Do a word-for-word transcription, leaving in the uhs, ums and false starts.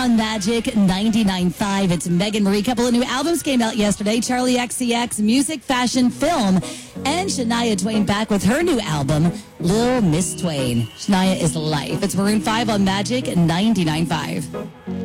on Magic ninety-nine point five. It's Megan Marie. A couple of new albums came out yesterday. Charlie X C X, Music, Fashion, Film. And Shania Twain back with her new album, Lil Miss Twain. Shania is life. It's Maroon five on Magic ninety-nine point five.